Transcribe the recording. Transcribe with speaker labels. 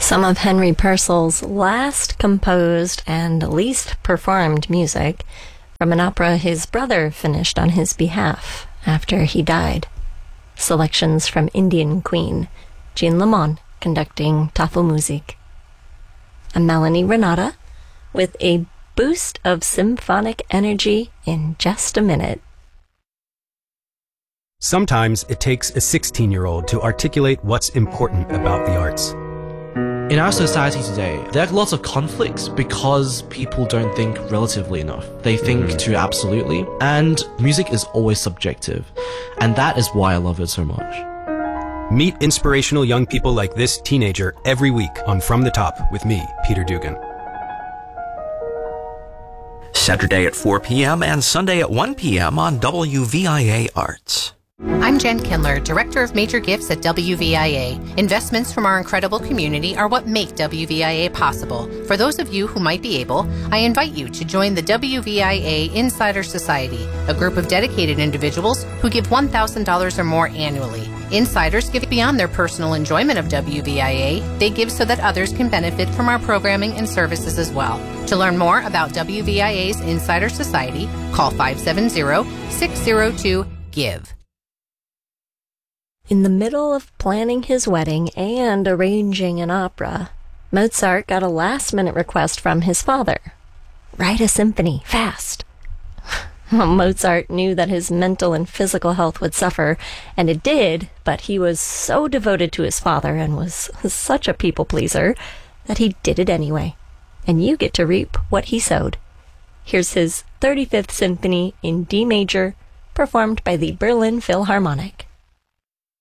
Speaker 1: Some of Henry Purcell's last composed and least performed music from an opera his brother finished on his behalf after he died. Selections from Indian Queen, Jean Lamont conducting Tafelmusik. I'm Melanie Renata with a boost of symphonic energy in just a minute.
Speaker 2: Sometimes it takes a 16-year-old to articulate what's important about the arts.
Speaker 3: In our society today, there are lots of conflicts because people don't think relatively enough. They think too absolutely, and music is always subjective, and that is why I love it so much.
Speaker 2: Meet inspirational young people like this teenager every week on From the Top with me, Peter Dugan.
Speaker 4: Saturday at 4 p.m. and Sunday at 1 p.m. on WVIA Arts.
Speaker 5: I'm Jen Kindler, Director of Major Gifts at WVIA. Investments from our incredible community are what make WVIA possible. For those of you who might be able, I invite you to join the WVIA Insider Society, a group of dedicated individuals who give $1,000 or more annually. Insiders give beyond their personal enjoyment of WVIA. They give so that others can benefit from our programming and services as well. To learn more about WVIA's Insider Society, call 570-602-GIVE.
Speaker 1: In the middle of planning his wedding and arranging an opera, Mozart got a last-minute request from his father. Write a symphony, fast. Mozart knew that his mental and physical health would suffer, and it did, but he was so devoted to his father and was such a people-pleaser that he did it anyway. And you get to reap what he sowed. Here's his 35th Symphony in D major, performed by the Berlin Philharmonic.